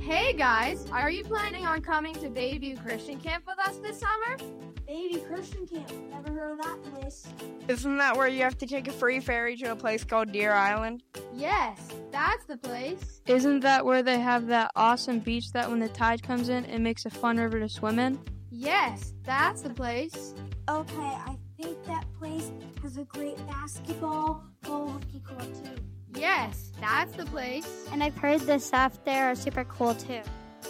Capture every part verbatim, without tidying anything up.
Hey guys, are you planning on coming to Bayview Christian Camp with us this summer? Bayview Christian Camp, never heard of that place. Isn't that where you have to take a free ferry to a place called Deer Island? Yes, that's the place. Isn't that where they have that awesome beach that when the tide comes in, it makes a fun river to swim in? Yes, that's the place. Okay, I think that place has a great basketball, goal hockey court too. Yes, that's the place. And I've heard the staff there are super cool too.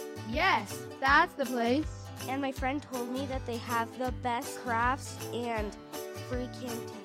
Yes, that's the place. And my friend told me that they have the best crafts and free canteen.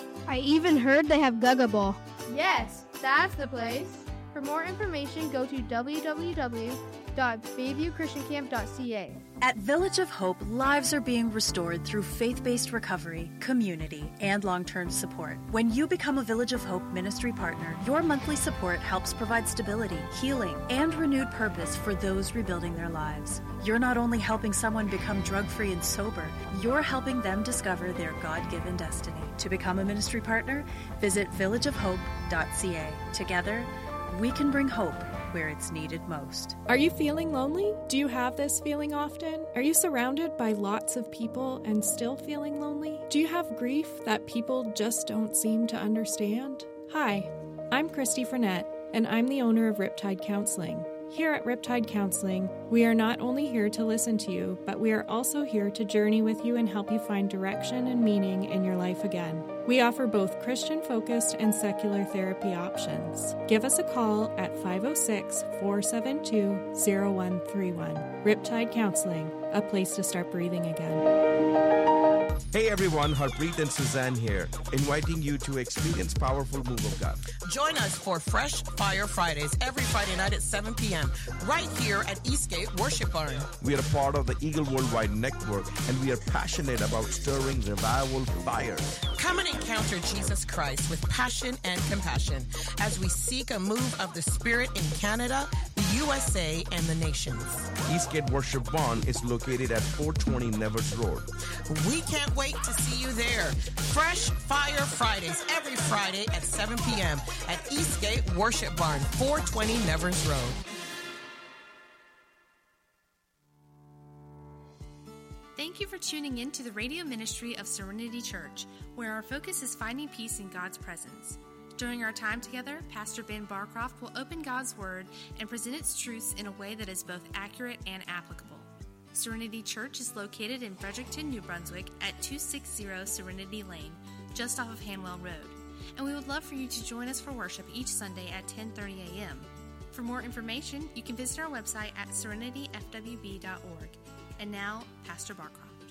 I even heard they have Gaga Ball. Yes, that's the place. For more information, go to w w w dot bayview christian camp dot c a. At Village of Hope, lives are being restored through faith-based recovery, community, and long-term support. When you become a Village of Hope ministry partner, your monthly support helps provide stability, healing, and renewed purpose for those rebuilding their lives. You're not only helping someone become drug-free and sober, you're helping them discover their God-given destiny. To become a ministry partner, visit village of hope dot c a. Together, we can bring hope where it's needed most. Are you feeling lonely? Do you have this feeling often? Are you surrounded by lots of people and still feeling lonely? Do you have grief that people just don't seem to understand? Hi, I'm Christy Frenette, and I'm the owner of Riptide Counseling. Here at Riptide Counseling, we are not only here to listen to you, but we are also here to journey with you and help you find direction and meaning in your life again. We offer both Christian-focused and secular therapy options. Give us a call at five oh six, four seven two, oh one three one. Riptide Counseling, a place to start breathing again. Hey everyone, Harpreet and Suzanne here, inviting you to experience powerful move of God. Join us for Fresh Fire Fridays every Friday night at seven p.m. right here at Eastgate Worship Barn. We are a part of the Eagle Worldwide Network, and we are passionate about stirring revival fire. Come and encounter Jesus Christ with passion and compassion as we seek a move of the Spirit in Canada, the U S A, and the nations. Eastgate Worship Barn is located at four twenty Nevers Road. We can't wait to see you there. Fresh Fire Fridays every Friday at seven p.m. at Eastgate Worship Barn, four twenty Nevers Road. Thank you for tuning in to the radio ministry of Serenity Church, where our focus is finding peace in God's presence. During our time together, Pastor Ben Barcroft will open God's Word and present its truths in a way that is both accurate and applicable. Serenity Church is located in Fredericton, New Brunswick at two sixty Serenity Lane, just off of Hanwell Road. And we would love for you to join us for worship each Sunday at ten thirty a.m. For more information, you can visit our website at serenity f w b dot org. And now, Pastor Barcroft.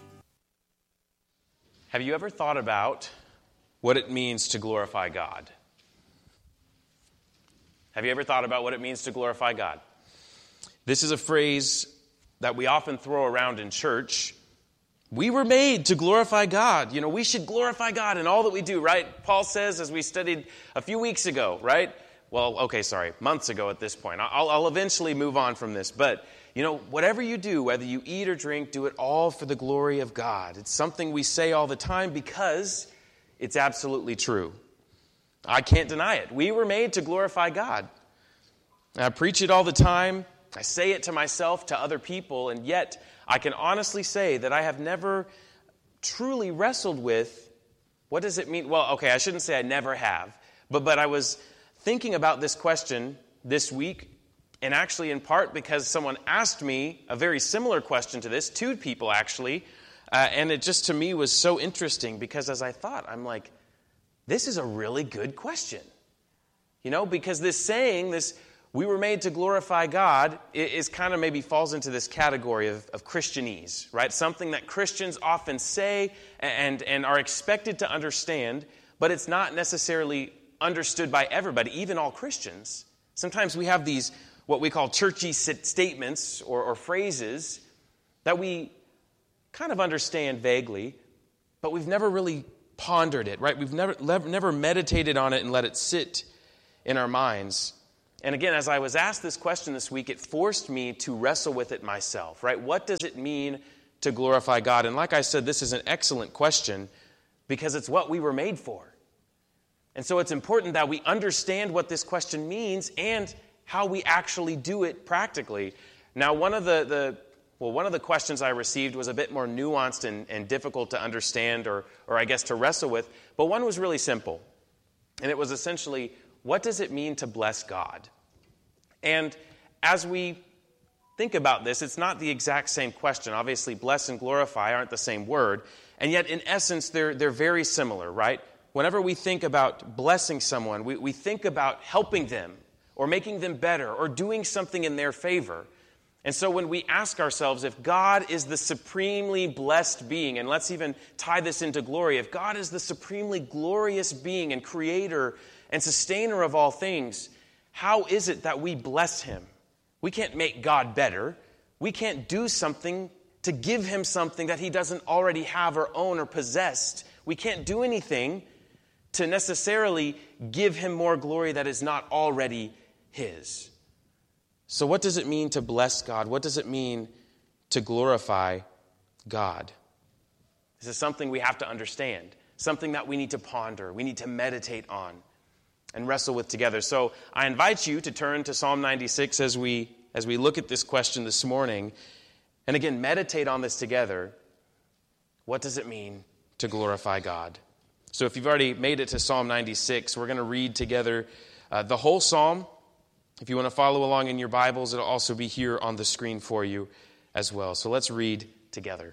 Have you ever thought about what it means to glorify God? Have you ever thought about what it means to glorify God? This is a phrase that we often throw around in church. We were made to glorify God. You know, we should glorify God in all that we do, right? Paul says, as we studied a few weeks ago, right? Well, okay, sorry, months ago at this point. I'll, I'll eventually move on from this. But, you know, whatever you do, whether you eat or drink, do it all for the glory of God. It's something we say all the time because it's absolutely true. I can't deny it. We were made to glorify God. I preach it all the time. I say it to myself, to other people, and yet I can honestly say that I have never truly wrestled with what does it mean? Well, okay, I shouldn't say I never have, but but I was thinking about this question this week, and actually in part because someone asked me a very similar question to this, two people actually, uh, and it just to me was so interesting because as I thought, I'm like, this is a really good question. You know, because this saying, this we were made to glorify God, is kind of maybe falls into this category of, of Christianese, right? Something that Christians often say and, and are expected to understand, but it's not necessarily understood by everybody, even all Christians. Sometimes we have these, what we call churchy statements or, or phrases that we kind of understand vaguely, but we've never really pondered it, right? We've never, never meditated on it and let it sit in our minds. And again, as I was asked this question this week, it forced me to wrestle with it myself, right? What does it mean to glorify God? And like I said, this is an excellent question because it's what we were made for. And so it's important that we understand what this question means and how we actually do it practically. Now, one of the, the well, one of the questions I received was a bit more nuanced and, and difficult to understand or, or I guess to wrestle with, but one was really simple. And it was essentially, what does it mean to bless God? And as we think about this, it's not the exact same question. Obviously, bless and glorify aren't the same word, and yet in essence, they're, they're very similar, right? Whenever we think about blessing someone, we, we think about helping them or making them better or doing something in their favor. And so when we ask ourselves if God is the supremely blessed being, and let's even tie this into glory, if God is the supremely glorious being and creator and sustainer of all things, how is it that we bless him? We can't make God better. We can't do something to give him something that he doesn't already have or own or possessed. We can't do anything to necessarily give him more glory that is not already his. So what does it mean to bless God? What does it mean to glorify God? This is something we have to understand, something that we need to ponder, we need to meditate on and wrestle with together. So I invite you to turn to Psalm ninety-six as we as we look at this question this morning, and again, meditate on this together. What does it mean to glorify God? So if you've already made it to Psalm ninety-six, we're going to read together uh, the whole psalm. If you want to follow along in your Bibles, it'll also be here on the screen for you as well. So let's read together.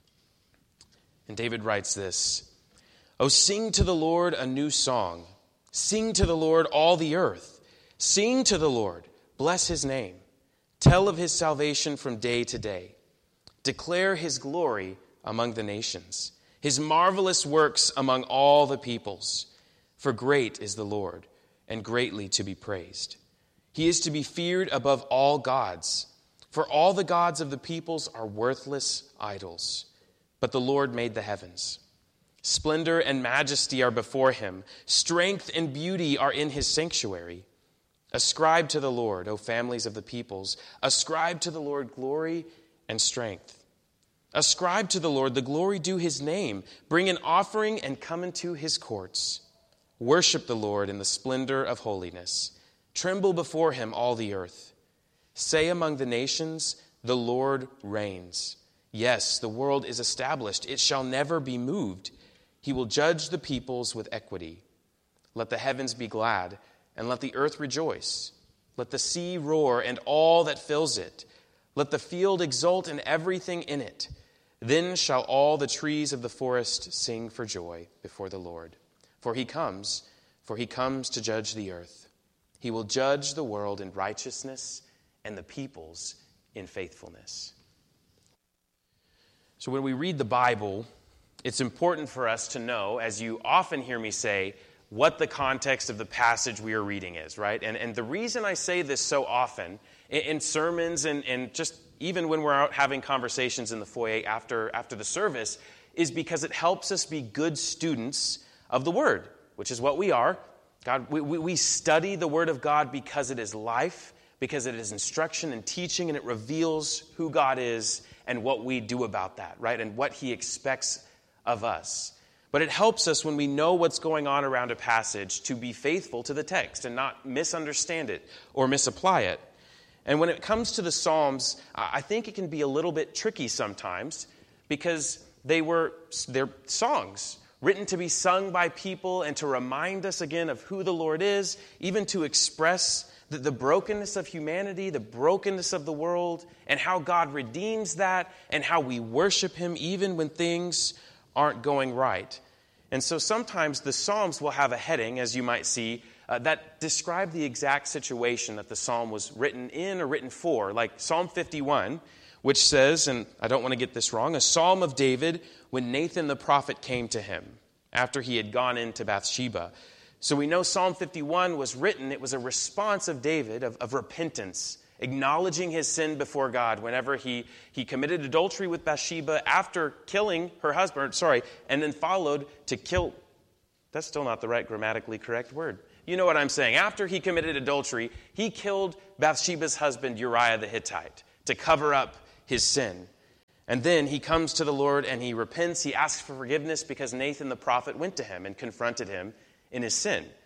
And David writes this, "Oh, sing to the Lord a new song. Sing to the Lord all the earth. Sing to the Lord, bless his name. Tell of his salvation from day to day. Declare his glory among the nations, his marvelous works among all the peoples. For great is the Lord, and greatly to be praised. He is to be feared above all gods, for all the gods of the peoples are worthless idols. But the Lord made the heavens. Splendor and majesty are before him. Strength and beauty are in his sanctuary. Ascribe to the Lord, O families of the peoples. Ascribe to the Lord glory and strength. Ascribe to the Lord the glory due his name. Bring an offering and come into his courts. Worship the Lord in the splendor of holiness. Tremble before him, all the earth. Say among the nations, the Lord reigns. Yes, the world is established. It shall never be moved. He will judge the peoples with equity. Let the heavens be glad, and let the earth rejoice. Let the sea roar, and all that fills it. Let the field exult, and everything in it. Then shall all the trees of the forest sing for joy before the Lord. For he comes, for he comes to judge the earth. He will judge the world in righteousness and the peoples in faithfulness." So when we read the Bible, it's important for us to know, as you often hear me say, what the context of the passage we are reading is, right? And, and the reason I say this so often in, in sermons and, and just even when we're out having conversations in the foyer after, after the service is because it helps us be good students of the Word, which is what we are. God, we, we, we study the Word of God because it is life, because it is instruction and teaching, and it reveals who God is and what we do about that, right? And what he expects of us. But it helps us when we know what's going on around a passage to be faithful to the text and not misunderstand it or misapply it. And when it comes to the Psalms, I think it can be a little bit tricky sometimes because they were they're songs written to be sung by people and to remind us again of who the Lord is, even to express the, the brokenness of humanity, the brokenness of the world, and how God redeems that, and how we worship him even when things aren't going right. And so sometimes the Psalms will have a heading, as you might see, uh, that describe the exact situation that the Psalm was written in or written for, like Psalm fifty-one, which says, and I don't want to get this wrong, a psalm of David when Nathan the prophet came to him after he had gone into Bathsheba. So we know Psalm fifty-one was written, it was a response of David of, of repentance, acknowledging his sin before God whenever he, he committed adultery with Bathsheba after killing her husband, sorry, and then followed to kill, that's still not the right grammatically correct word. You know what I'm saying. After he committed adultery, he killed Bathsheba's husband Uriah the Hittite to cover up his sin. And then he comes to the Lord and he repents. He asks for forgiveness because Nathan the prophet went to him and confronted him in his sin.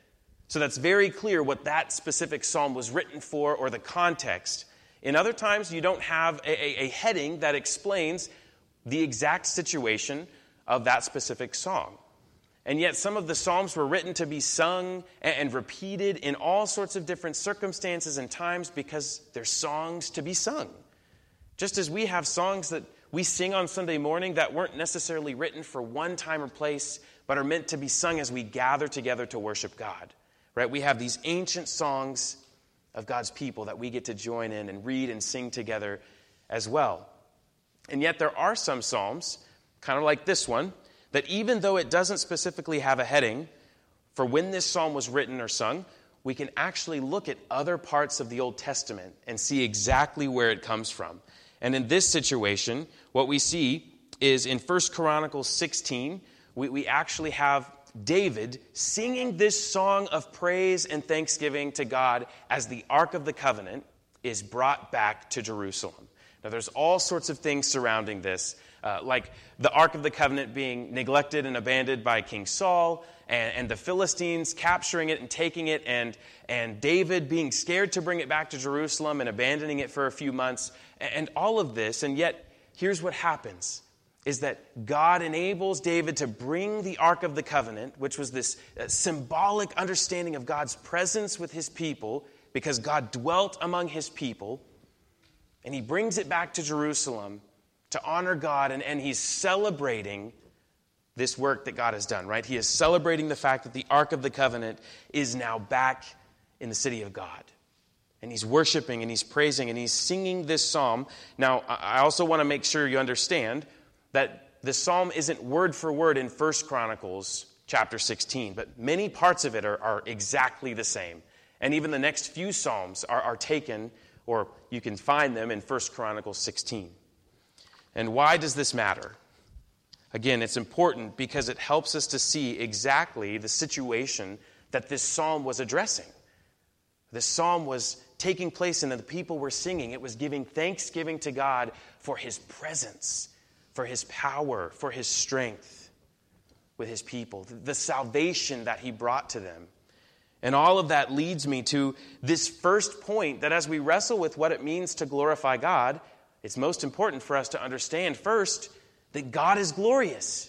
So that's very clear what that specific psalm was written for or the context. In other times, you don't have a, a, a heading that explains the exact situation of that specific song. And yet some of the psalms were written to be sung and, and repeated in all sorts of different circumstances and times because they're songs to be sung. Just as we have songs that we sing on Sunday morning that weren't necessarily written for one time or place, but are meant to be sung as we gather together to worship God. Right? We have these ancient songs of God's people that we get to join in and read and sing together as well. And yet there are some psalms, kind of like this one, that even though it doesn't specifically have a heading for when this psalm was written or sung, we can actually look at other parts of the Old Testament and see exactly where it comes from. And in this situation, what we see is in First Chronicles sixteen, we, we actually have David singing this song of praise and thanksgiving to God as the Ark of the Covenant is brought back to Jerusalem. Now, there's all sorts of things surrounding this, uh, like the Ark of the Covenant being neglected and abandoned by King Saul, and, and the Philistines capturing it and taking it, and, and David being scared to bring it back to Jerusalem and abandoning it for a few months, and, and all of this. And yet, here's what happens, is that God enables David to bring the Ark of the Covenant, which was this uh, symbolic understanding of God's presence with his people, because God dwelt among his people, and he brings it back to Jerusalem to honor God, and, and he's celebrating this work that God has done, right? He is celebrating the fact that the Ark of the Covenant is now back in the city of God. And he's worshiping, and he's praising, and he's singing this psalm. Now, I also want to make sure you understand that the psalm isn't word for word in First Chronicles chapter sixteen, but many parts of it are, are exactly the same. And even the next few psalms are, are taken, or you can find them in First Chronicles sixteen. And why does this matter? Again, it's important because it helps us to see exactly the situation that this psalm was addressing. This psalm was taking place and the people were singing. It was giving thanksgiving to God for his presence, for his power, for his strength with his people, the salvation that he brought to them. And all of that leads me to this first point, that as we wrestle with what it means to glorify God, it's most important for us to understand first that God is glorious.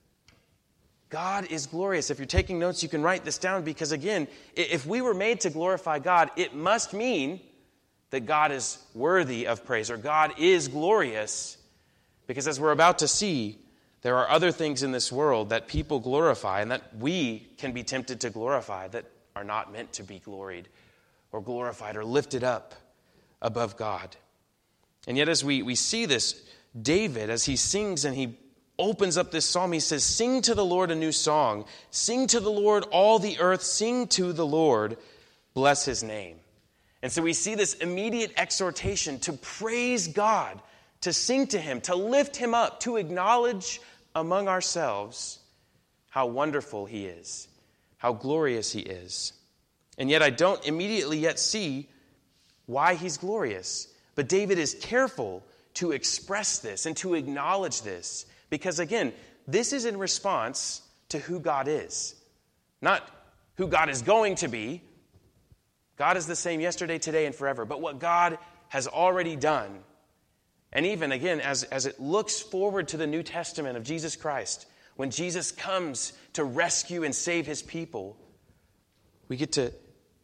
God is glorious. If you're taking notes, you can write this down, because again, if we were made to glorify God, it must mean that God is worthy of praise, or God is glorious. Because as we're about to see, there are other things in this world that people glorify and that we can be tempted to glorify that are not meant to be gloried or glorified or lifted up above God. And yet as we, we see this, David, as he sings and he opens up this psalm, he says, "Sing to the Lord a new song. Sing to the Lord all the earth. Sing to the Lord. Bless his name." And so we see this immediate exhortation to praise God, to sing to him, to lift him up, to acknowledge among ourselves how wonderful he is, how glorious he is. And yet I don't immediately yet see why he's glorious. But David is careful to express this and to acknowledge this, because again, this is in response to who God is, not who God is going to be. God is the same yesterday, today, and forever, but what God has already done. And even, again, as, as it looks forward to the New Testament of Jesus Christ, when Jesus comes to rescue and save his people, we get to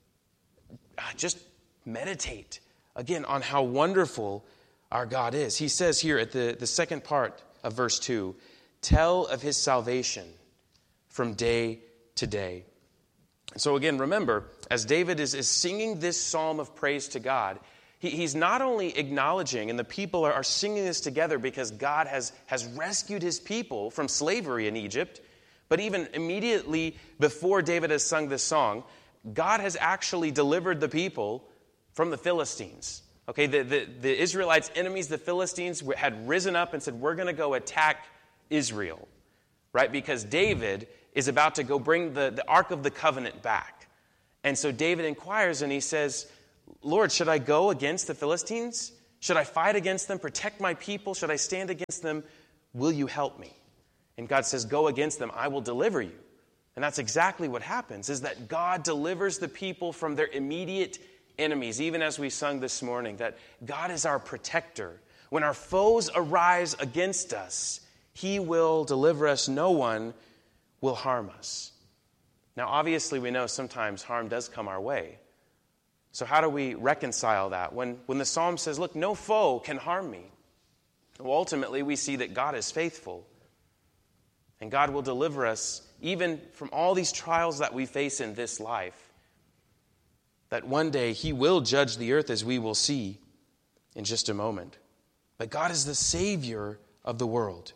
just meditate, again, on how wonderful our God is. He says here at the, the second part of verse two, "Tell of his salvation from day to day." So again, remember, as David is, is singing this psalm of praise to God, he, he's not only acknowledging, and the people are, are singing this together because God has, has rescued his people from slavery in Egypt, but even immediately before David has sung this song, God has actually delivered the people from the Philistines. Okay, the, the, the Israelites' enemies, the Philistines, had risen up and said, "We're going to go attack Israel," right? Because David is about to go bring the, the Ark of the Covenant back. And so David inquires and he says, "Lord, should I go against the Philistines? Should I fight against them, protect my people? Should I stand against them? Will you help me?" And God says, "Go against them. I will deliver you." And that's exactly what happens, is that God delivers the people from their immediate enemies, even as we sung this morning, that God is our protector. When our foes arise against us, he will deliver us. No one will harm us. Now, obviously, we know sometimes harm does come our way. So how do we reconcile that? When, when the psalm says, look, no foe can harm me. Well, ultimately, we see that God is faithful. And God will deliver us even from all these trials that we face in this life. That one day he will judge the earth, as we will see in just a moment. But God is the Savior of the world.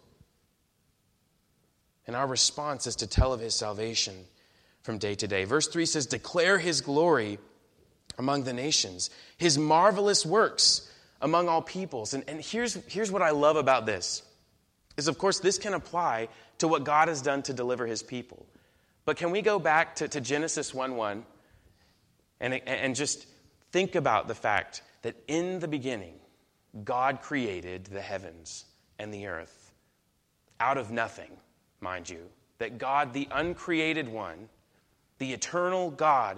And our response is to tell of his salvation from day to day. Verse three says, declare his glory among the nations, his marvelous works among all peoples. And, and here's, here's what I love about this, is of course this can apply to what God has done to deliver his people. But can we go back to, to Genesis one one and, and just think about the fact that in the beginning, God created the heavens and the earth out of nothing, mind you. That God, the uncreated one, the eternal God,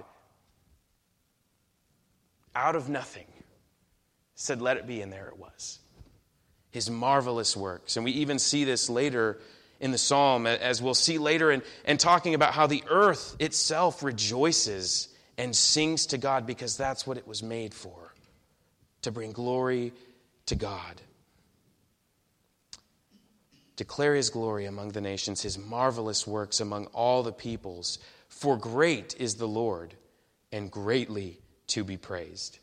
out of nothing, said, let it be, and there it was. His marvelous works. And we even see this later in the psalm, as we'll see later, and, and talking about how the earth itself rejoices and sings to God, because that's what it was made for, to bring glory to God. Declare his glory among the nations, his marvelous works among all the peoples. For great is the Lord, and greatly to be praised.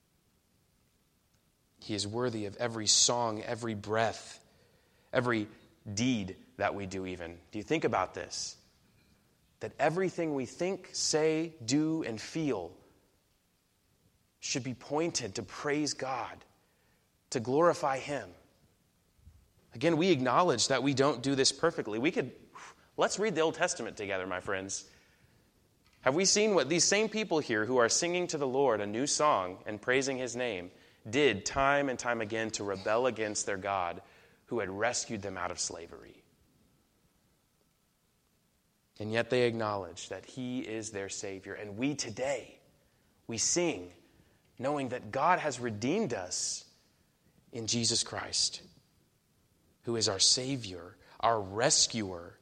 He is worthy of every song, every breath, every deed that we do even. Do you think about this? That everything we think, say, do, and feel should be pointed to praise God, to glorify him. Again, we acknowledge that we don't do this perfectly. We could, let's read the Old Testament together, my friends. Have we seen what these same people here who are singing to the Lord a new song and praising his name did time and time again to rebel against their God who had rescued them out of slavery? And yet they acknowledge that he is their Savior. And we today, we sing knowing that God has redeemed us in Jesus Christ, who is our Savior, our rescuer,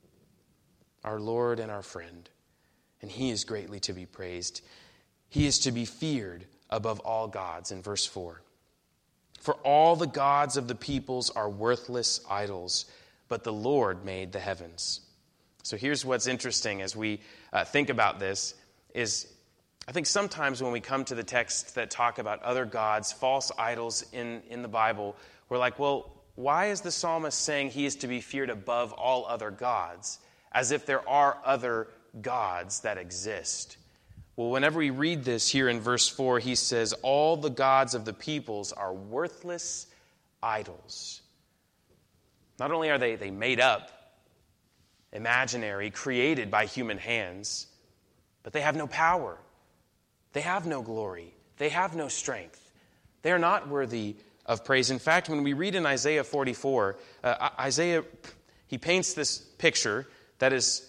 our Lord and our friend. And he is greatly to be praised. He is to be feared above all gods, in verse four. For all the gods of the peoples are worthless idols, but the Lord made the heavens. So here's what's interesting as we uh, think about this is, I think sometimes when we come to the texts that talk about other gods, false idols in, in the Bible, we're like, well, why is the psalmist saying he is to be feared above all other gods, as if there are other gods that exist? Well, whenever we read this here in verse four, he says, all the gods of the peoples are worthless idols. Not only are they, they made up, imaginary, created by human hands, but they have no power. They have no glory. They have no strength. They are not worthy of praise. In fact, when we read in Isaiah forty-four, uh, Isaiah, he paints this picture that is,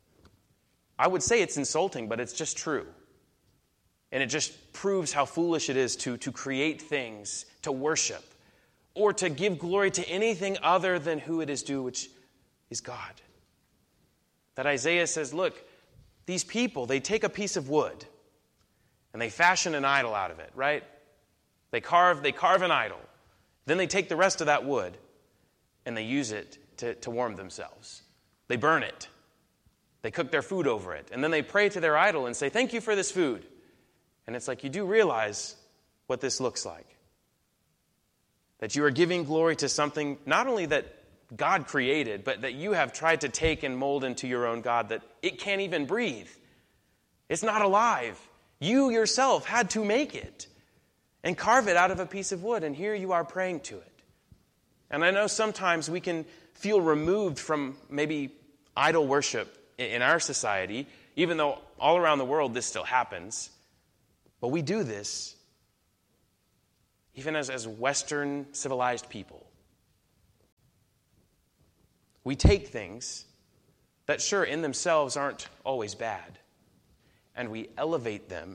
I would say it's insulting, but it's just true. And it just proves how foolish it is to, to create things, to worship, or to give glory to anything other than who it is due, which is God. That Isaiah says, look, these people, they take a piece of wood and they fashion an idol out of it, right? They carve, they carve an idol. Then they take the rest of that wood and they use it to, to warm themselves. They burn it. They cook their food over it. And then they pray to their idol and say, thank you for this food. And it's like, you do realize what this looks like. That you are giving glory to something not only that God created, but that you have tried to take and mold into your own God, that it can't even breathe. It's not alive. You yourself had to make it and carve it out of a piece of wood, and here you are praying to it. And I know sometimes we can feel removed from maybe idol worship in our society, even though all around the world this still happens. But we do this even as, as Western civilized people. We take things that sure, in themselves aren't always bad, and we elevate them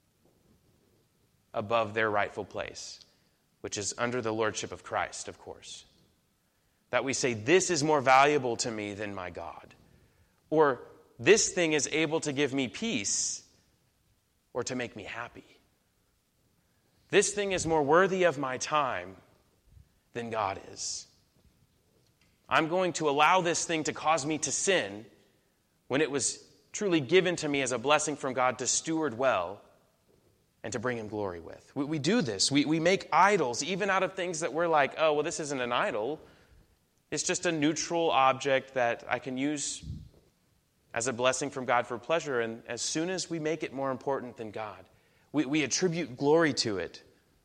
above their rightful place, which is under the lordship of Christ, of course. That we say, this is more valuable to me than my God. Or, this thing is able to give me peace or to make me happy. This thing is more worthy of my time than God is. I'm going to allow this thing to cause me to sin when it was truly given to me as a blessing from God to steward well and to bring him glory with. We, we do this. We, we make idols even out of things that we're like, oh, well, this isn't an idol. It's just a neutral object that I can use as a blessing from God for pleasure. And as soon as we make it more important than God, we, we attribute glory to it.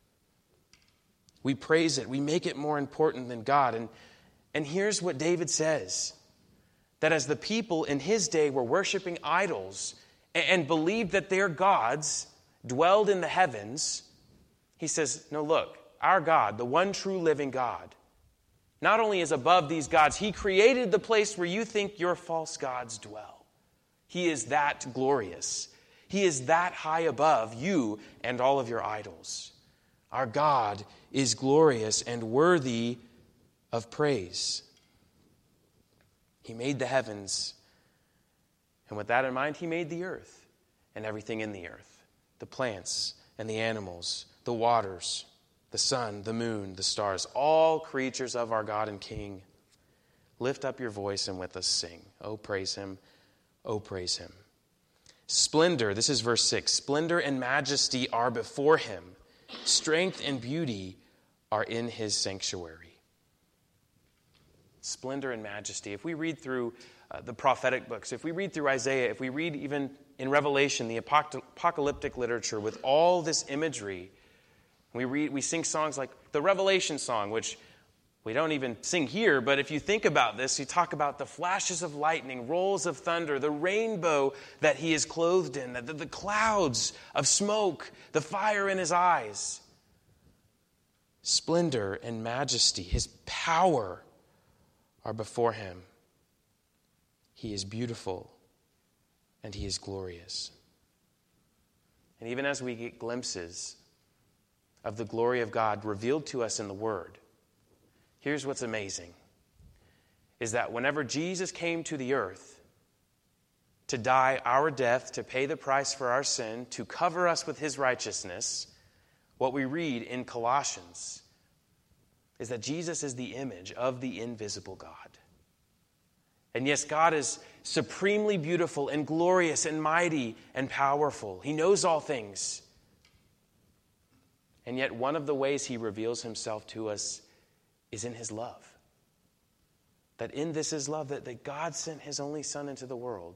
We praise it. We make it more important than God. And, and here's what David says, that as the people in his day were worshiping idols and, and believed that their gods dwelled in the heavens, he says, no, look, our God, the one true living God, not only is above these gods, he created the place where you think your false gods dwell. He is that glorious. He is that high above you and all of your idols. Our God is glorious and worthy of praise. He made the heavens, and with that in mind, he made the earth and everything in the earth, the plants and the animals, the waters, the sun, the moon, the stars, all creatures of our God and King. Lift up your voice and with us sing. Oh, praise him. Oh, praise him. Splendor, this is verse six. Splendor and majesty are before him. Strength and beauty are in his sanctuary. Splendor and majesty. If we read through uh, the prophetic books, if we read through Isaiah, if we read even in Revelation, the apocalyptic literature with all this imagery, we read, we sing songs like the Revelation song, which we don't even sing here, but if you think about this, you talk about the flashes of lightning, rolls of thunder, the rainbow that he is clothed in, the, the clouds of smoke, the fire in his eyes. Splendor and majesty, his power are before him. He is beautiful and he is glorious. And even as we get glimpses of the glory of God revealed to us in the Word, here's what's amazing, is that whenever Jesus came to the earth to die our death, to pay the price for our sin, to cover us with his righteousness, what we read in Colossians is that Jesus is the image of the invisible God. And yes, God is supremely beautiful and glorious and mighty and powerful. He knows all things. And yet one of the ways he reveals himself to us is in his love. That in this is love, that, that God sent his only Son into the world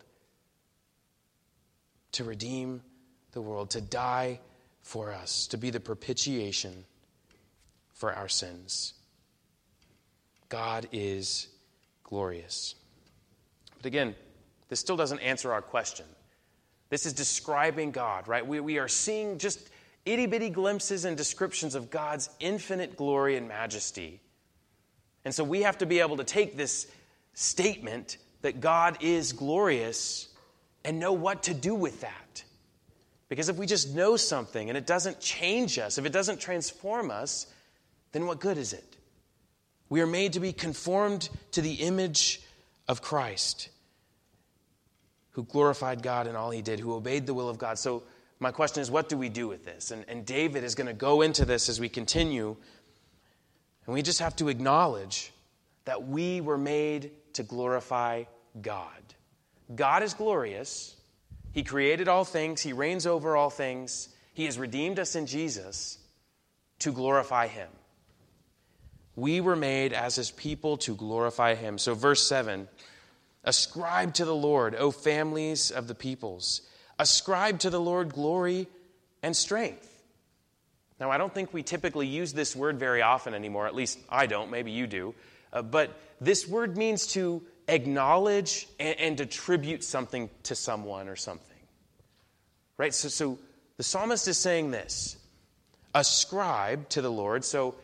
to redeem the world, to die for us, to be the propitiation for our sins. God is glorious. But again, this still doesn't answer our question. This is describing God, right? We, we are seeing just itty-bitty glimpses and descriptions of God's infinite glory and majesty. And so we have to be able to take this statement that God is glorious and know what to do with that. Because if we just know something and it doesn't change us, if it doesn't transform us, then what good is it? We are made to be conformed to the image of Christ, who glorified God in all he did, who obeyed the will of God. So my question is, what do we do with this? And, and David is going to go into this as we continue. And we just have to acknowledge that we were made to glorify God. God is glorious. He created all things. He reigns over all things. He has redeemed us in Jesus to glorify him. We were made as his people to glorify him. So verse seven, ascribe to the Lord, O families of the peoples. Ascribe to the Lord glory and strength. Now, I don't think we typically use this word very often anymore. At least I don't. Maybe you do. Uh, but this word means to acknowledge and, and attribute something to someone or something. Right? So, so the psalmist is saying this. Ascribe to the Lord. So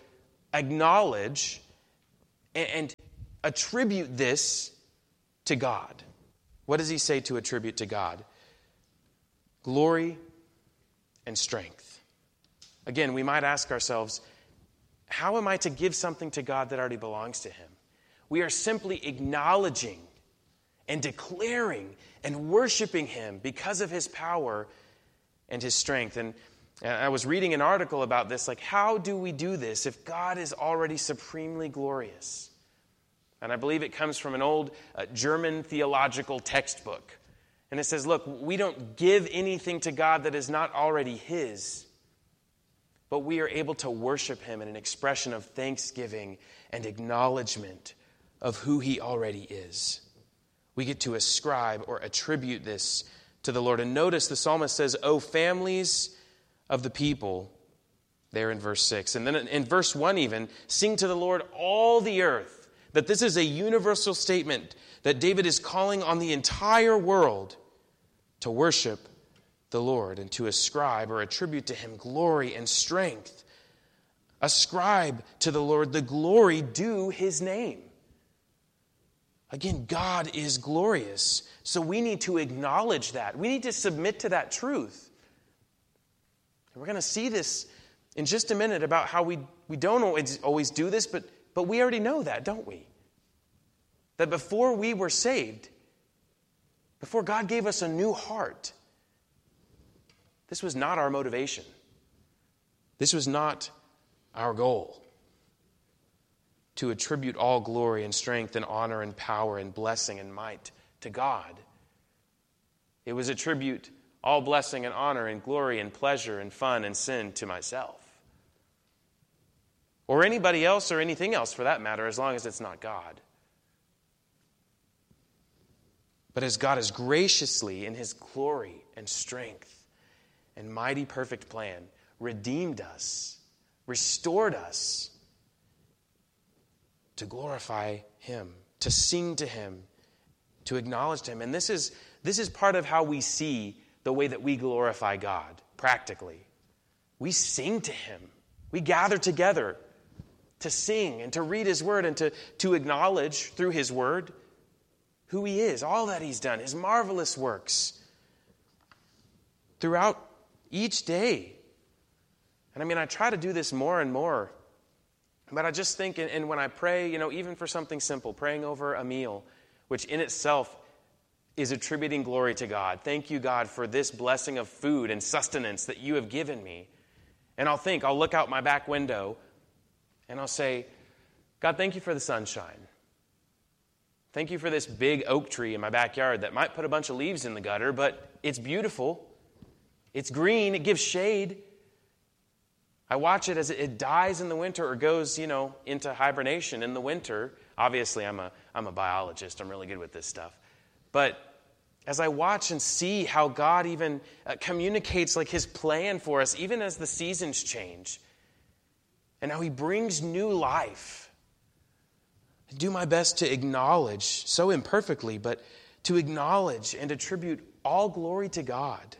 acknowledge and, and attribute this to God. What does he say to attribute to God? Glory and strength. Again, we might ask ourselves, how am I to give something to God that already belongs to him? We are simply acknowledging and declaring and worshiping him because of his power and his strength. And I was reading an article about this, like, how do we do this if God is already supremely glorious? And I believe it comes from an old uh, German theological textbook. And it says, look, we don't give anything to God that is not already his, but we are able to worship him in an expression of thanksgiving and acknowledgement of who he already is. We get to ascribe or attribute this to the Lord. And notice the psalmist says, O families of the people, there in verse six. And then in verse one even, sing to the Lord all the earth. That this is a universal statement that David is calling on the entire world to worship the Lord and to ascribe or attribute to him glory and strength. Ascribe to the Lord the glory due his name. Again, God is glorious, so we need to acknowledge that. We need to submit to that truth. And we're going to see this in just a minute about how we, we don't always, always do this, but, but we already know that, don't we? That before we were saved, before God gave us a new heart, this was not our motivation. This was not our goal. To attribute all glory and strength and honor and power and blessing and might to God. It was attribute all blessing and honor and glory and pleasure and fun and sin to myself. Or anybody else or anything else for that matter, as long as it's not God. But as God has graciously, in his glory and strength and mighty perfect plan, redeemed us, restored us to glorify him, to sing to him, to acknowledge him. And this is, this is part of how we see the way that we glorify God, practically. We sing to him. We gather together to sing and to read his word and to, to acknowledge through his word who he is, all that he's done, his marvelous works throughout each day. And I mean, I try to do this more and more. But I just think, and when I pray, you know, even for something simple, praying over a meal, which in itself is attributing glory to God. Thank you, God, for this blessing of food and sustenance that you have given me. And I'll think, I'll look out my back window and I'll say, God, thank you for the sunshine. Thank you for this big oak tree in my backyard that might put a bunch of leaves in the gutter, but it's beautiful. It's green. It gives shade. I watch it as it dies in the winter or goes, you know, into hibernation in the winter. Obviously, I'm a I'm a biologist. I'm really good with this stuff. But as I watch and see how God even uh, communicates like his plan for us, even as the seasons change, and how he brings new life, I do my best to acknowledge, so imperfectly, but to acknowledge and attribute all glory to God.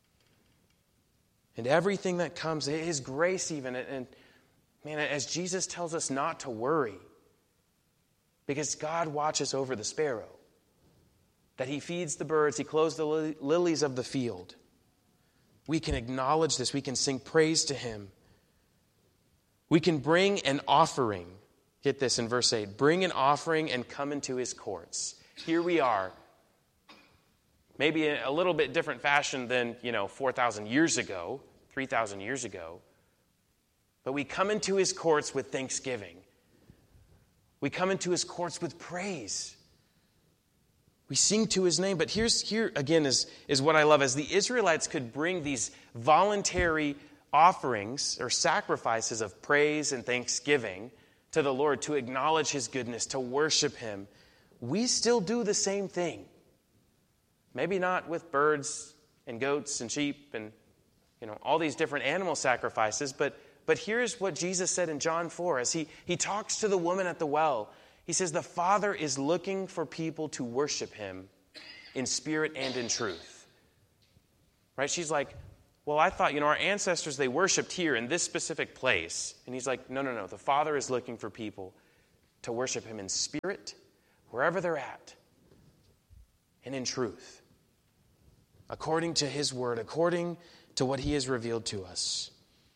And everything that comes, his grace even. And, and man, as Jesus tells us not to worry, because God watches over the sparrow, that he feeds the birds, he clothes the li- lilies of the field. We can acknowledge this. We can sing praise to him. We can bring an offering. Get this in verse eight. Bring an offering and come into his courts. Here we are. Maybe in a little bit different fashion than, you know, four thousand years ago, three thousand years ago. But we come into his courts with thanksgiving. We come into his courts with praise. We sing to his name. But here's here again is, is what I love. As the Israelites could bring these voluntary offerings or sacrifices of praise and thanksgiving to the Lord to acknowledge his goodness, to worship him, we still do the same thing. Maybe not with birds and goats and sheep and, you know, all these different animal sacrifices, but but here's what Jesus said in John four as he, he talks to the woman at the well. He says, the Father is looking for people to worship him in spirit and in truth. Right? She's like, well, I thought, you know, our ancestors, they worshiped here in this specific place. And he's like, no, no, no. The Father is looking for people to worship him in spirit, wherever they're at. and in truth, according to his word, according to what he has revealed to us.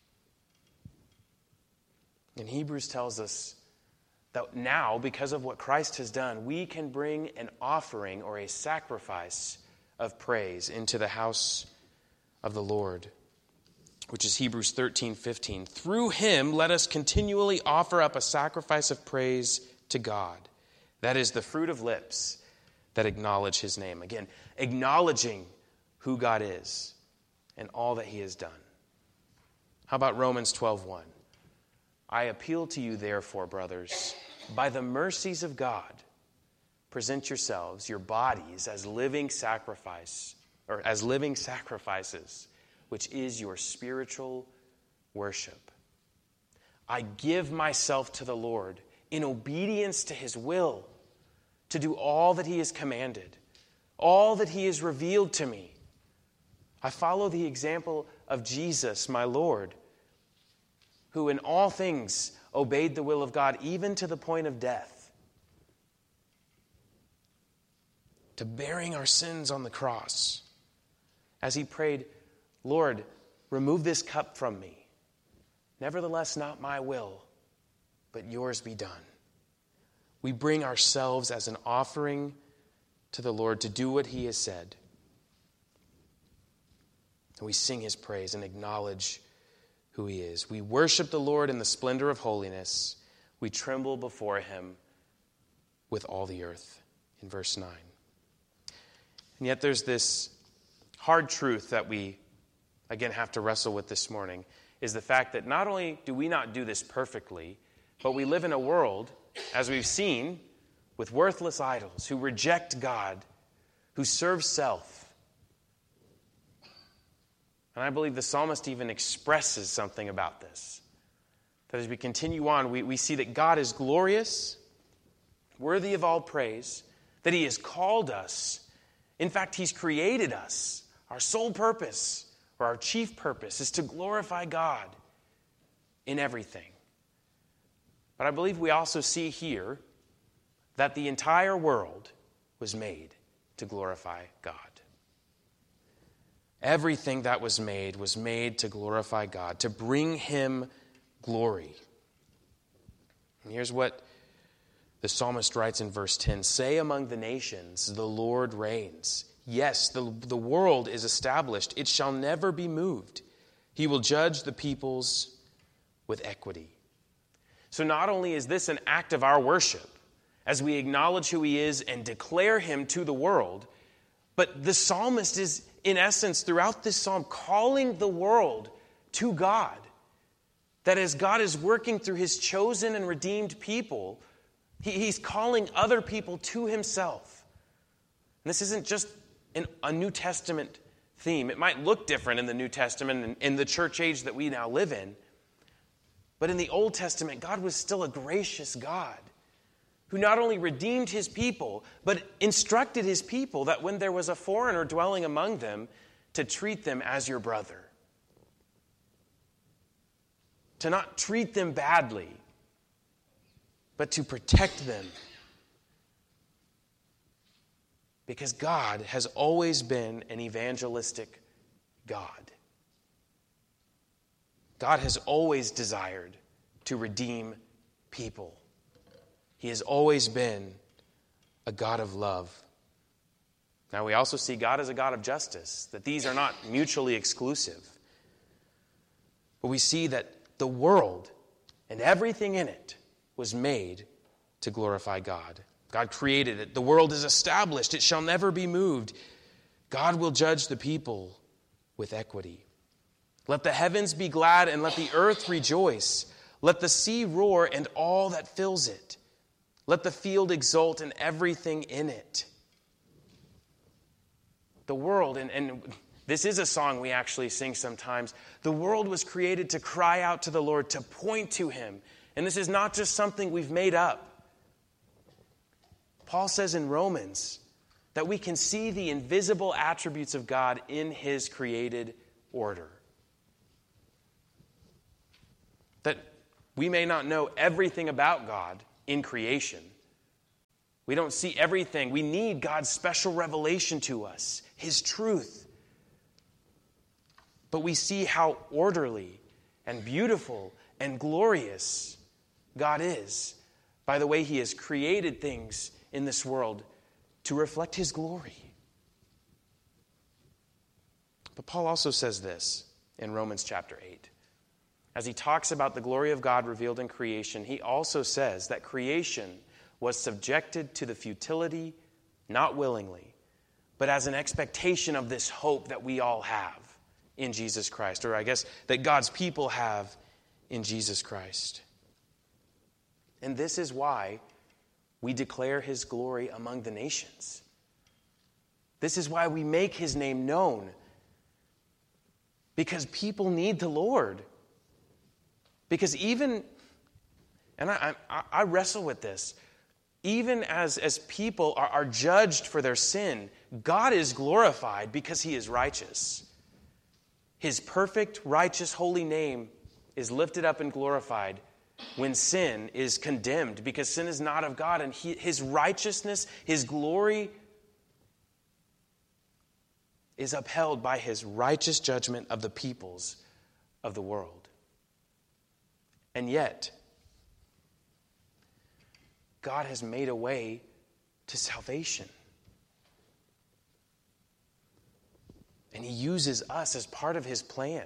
And Hebrews tells us that now, because of what Christ has done, we can bring an offering or a sacrifice of praise into the house of the Lord, which is Hebrews thirteen fifteen. Through him, let us continually offer up a sacrifice of praise to God. That is the fruit of lips that acknowledge his name. Again, acknowledging who God is and all that he has done. How about Romans twelve one? I appeal to you, therefore, brothers, by the mercies of God, present yourselves, your bodies, as living sacrifice, or as living sacrifices, which is your spiritual worship. I give myself to the Lord in obedience to his will, to do all that he has commanded, all that he has revealed to me. I follow the example of Jesus, my Lord, who in all things obeyed the will of God, even to the point of death, to bearing our sins on the cross, as he prayed, Lord, remove this cup from me. Nevertheless, not my will, but yours be done. We bring ourselves as an offering to the Lord to do what he has said. And we sing his praise and acknowledge who he is. We worship the Lord in the splendor of holiness. We tremble before him with all the earth, in verse nine. And yet there's this hard truth that we, again, have to wrestle with this morning, is the fact that not only do we not do this perfectly, but we live in a world, as we've seen, with worthless idols who reject God, who serve self. And I believe the psalmist even expresses something about this. That as we continue on, we, we see that God is glorious, worthy of all praise, that he has called us. In fact, he's created us. Our sole purpose, or our chief purpose, is to glorify God in everything. But I believe we also see here that the entire world was made to glorify God. Everything that was made was made to glorify God, to bring him glory. And here's what the psalmist writes in verse ten. Say among the nations, the Lord reigns. Yes, the, the world is established. It shall never be moved. He will judge the peoples with equity. So not only is this an act of our worship, as we acknowledge who he is and declare him to the world, but the psalmist is, in essence, throughout this psalm, calling the world to God. That as God is working through his chosen and redeemed people, he, he's calling other people to himself. And this isn't just an, a New Testament theme. It might look different in the New Testament and in the church age that we now live in. But in the Old Testament, God was still a gracious God who not only redeemed his people, but instructed his people that when there was a foreigner dwelling among them, to treat them as your brother. To not treat them badly, but to protect them. Because God has always been an evangelistic God. God has always desired to redeem people. He has always been a God of love. Now we also see God as a God of justice, that these are not mutually exclusive. But we see that the world and everything in it was made to glorify God. God created it. The world is established. It shall never be moved. God will judge the people with equity. Let the heavens be glad and let the earth rejoice. Let the sea roar and all that fills it. Let the field exult and everything in it. The world, and, and this is a song we actually sing sometimes. The world was created to cry out to the Lord, to point to him. And this is not just something we've made up. Paul says in Romans that we can see the invisible attributes of God in his created order. That we may not know everything about God in creation. We don't see everything. We need God's special revelation to us, His truth. But we see how orderly and beautiful and glorious God is by the way He has created things in this world to reflect His glory. But Paul also says this in Romans chapter eight. As he talks about the glory of God revealed in creation, he also says that creation was subjected to the futility, not willingly, but as an expectation of this hope that we all have in Jesus Christ, or I guess that God's people have in Jesus Christ. And this is why we declare His glory among the nations. This is why we make His name known. Because people need the Lord. Because even, and I, I, I wrestle with this, even as, as people are, are judged for their sin, God is glorified because He is righteous. His perfect, righteous, holy name is lifted up and glorified when sin is condemned, because sin is not of God, and he, His righteousness, His glory is upheld by His righteous judgment of the peoples of the world. And yet, God has made a way to salvation. And He uses us as part of His plan.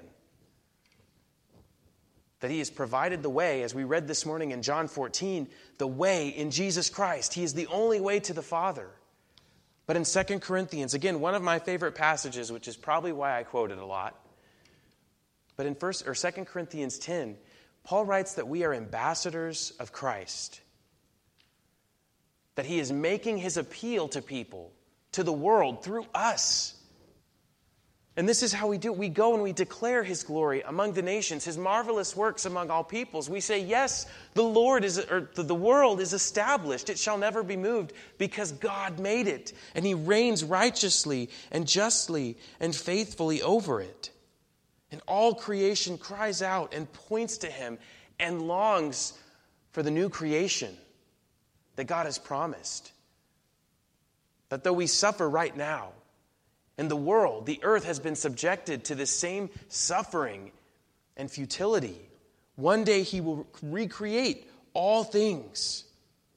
That He has provided the way, as we read this morning in John fourteen, the way in Jesus Christ. He is the only way to the Father. But in Second Corinthians, again, one of my favorite passages, which is probably why I quote it a lot. But in first or Second Corinthians ten, Paul writes that we are ambassadors of Christ. That He is making His appeal to people, to the world, through us. And this is how we do it. We go and we declare His glory among the nations, His marvelous works among all peoples. We say, yes, the Lord is, or the world is established. It shall never be moved because God made it. And He reigns righteously and justly and faithfully over it. And all creation cries out and points to Him and longs for the new creation that God has promised. That though we suffer right now, and the world, the earth, has been subjected to the same suffering and futility, one day He will recreate all things.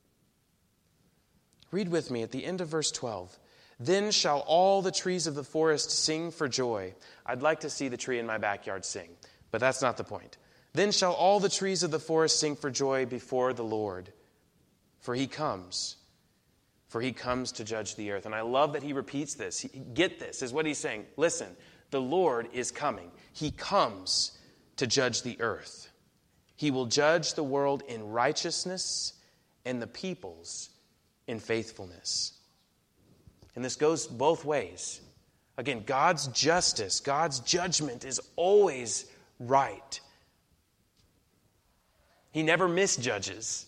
Read with me at the end of verse twelve. Then shall all the trees of the forest sing for joy. I'd like to see the tree in my backyard sing, but that's not the point. Then shall all the trees of the forest sing for joy before the Lord, for He comes. For He comes to judge the earth. And I love that he repeats this. He, get this, is what he's saying. Listen, the Lord is coming. He comes to judge the earth. He will judge the world in righteousness and the peoples in faithfulness. And this goes both ways. Again, God's justice, God's judgment is always right. He never misjudges.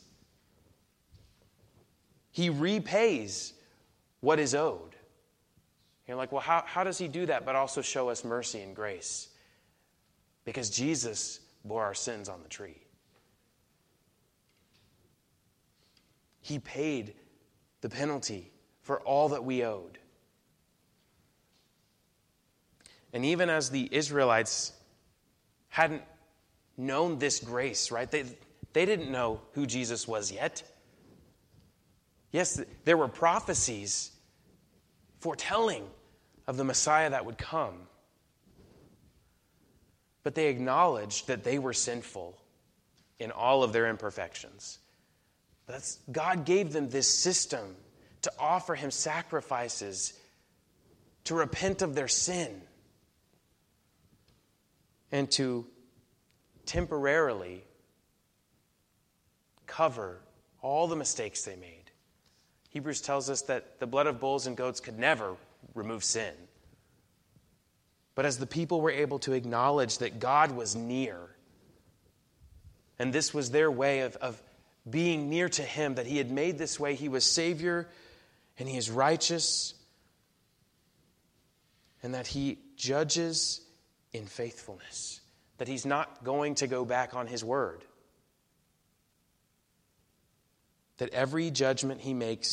He repays what is owed. You're like, well, how, how does He do that but also show us mercy and grace? Because Jesus bore our sins on the tree. He paid the penalty for all that we owed. And even as the Israelites hadn't known this grace, right? They, they didn't know who Jesus was yet. Yes, there were prophecies foretelling of the Messiah that would come. But they acknowledged that they were sinful in all of their imperfections. That's, God gave them this system to offer Him sacrifices, to repent of their sin, and to temporarily cover all the mistakes they made. Hebrews tells us that the blood of bulls and goats could never remove sin. But as the people were able to acknowledge that God was near, and this was their way of, of being near to Him, that He had made this way, He was Savior, and He is righteous, and that He judges in faithfulness, that He's not going to go back on His word, that every judgment He makes